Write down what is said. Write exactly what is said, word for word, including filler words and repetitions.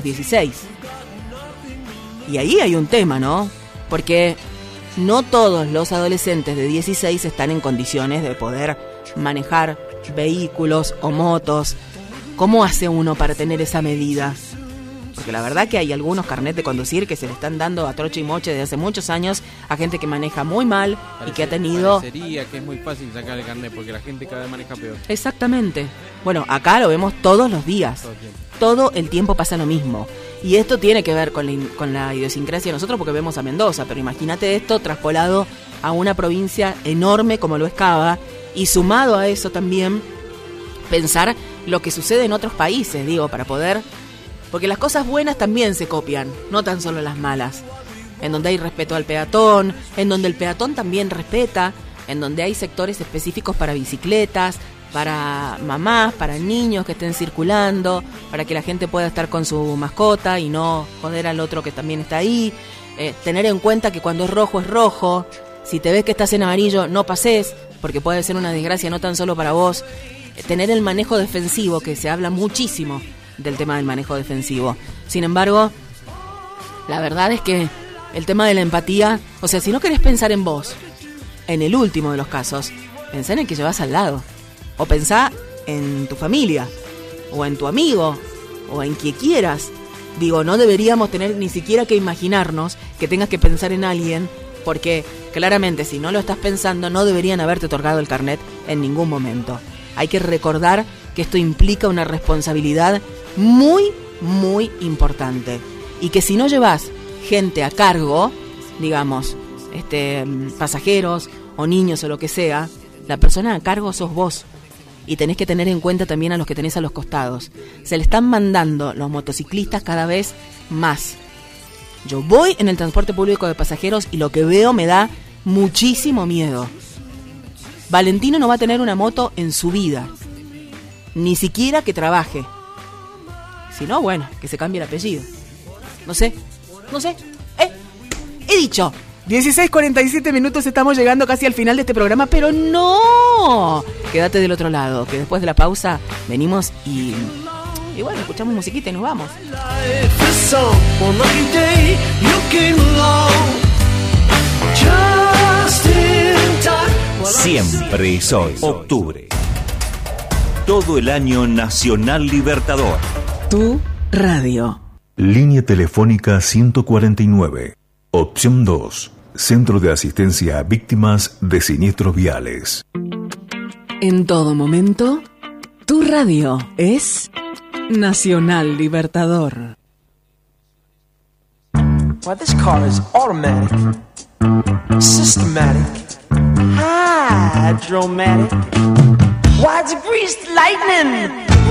dieciséis. Y ahí hay un tema, ¿no? Porque no todos los adolescentes de dieciséis están en condiciones de poder manejar vehículos o motos. ¿Cómo hace uno para tener esa medida? Porque la verdad que hay algunos carnets de conducir que se le están dando a troche y moche desde hace muchos años a gente que maneja muy mal. Parece, y que ha tenido... Parecería que es muy fácil sacar el carnet porque la gente cada vez maneja peor. Exactamente. Bueno, acá lo vemos todos los días. Todo el tiempo, Todo el tiempo pasa lo mismo. Y esto tiene que ver con la, con la idiosincrasia de nosotros porque vemos a Mendoza. Pero imagínate esto traspolado a una provincia enorme como lo es Cava. Y sumado a eso también pensar lo que sucede en otros países, digo, para poder... Porque las cosas buenas también se copian, no tan solo las malas. En donde hay respeto al peatón, en donde el peatón también respeta, en donde hay sectores específicos para bicicletas, para mamás, para niños que estén circulando, para que la gente pueda estar con su mascota y no joder al otro que también está ahí. Eh, tener en cuenta que cuando es rojo es rojo. Si te ves que estás en amarillo, no pases, porque puede ser una desgracia no tan solo para vos. Eh, tener el manejo defensivo, que se habla muchísimo del tema del manejo defensivo. Sin embargo, la verdad es que el tema de la empatía, o sea, si no querés pensar en vos, en el último de los casos, pensá en el que llevas al lado, o pensá en tu familia, o en tu amigo, o en quien quieras. Digo, no deberíamos tener ni siquiera que imaginarnos que tengas que pensar en alguien, porque claramente si no lo estás pensando, no deberían haberte otorgado el carnet en ningún momento. Hay que recordar que esto implica una responsabilidad muy, muy importante. Y que si no llevas gente a cargo, digamos, este, pasajeros o niños o lo que sea, la persona a cargo sos vos. Y tenés que tener en cuenta también a los que tenés a los costados. Se le están mandando los motociclistas cada vez más. Yo voy en el transporte público de pasajeros y lo que veo me da muchísimo miedo. Valentino no va a tener una moto en su vida. Ni siquiera que trabaje. Si no, bueno, que se cambie el apellido. No sé, no sé. Eh, he dicho. dieciséis cuarenta y siete minutos, estamos llegando casi al final de este programa, pero no. Quédate del otro lado, que después de la pausa venimos y... Y bueno, escuchamos musiquita y nos vamos. Siempre y hoy. Octubre. Todo el año Nacional Libertador. Tu radio. Línea telefónica ciento cuarenta y nueve. Opción dos. Centro de Asistencia a Víctimas de Siniestros Viales. En todo momento, tu radio es Nacional Libertador. Well, this car is automatic, systematic, hydromatic. Why, it's greased lightning.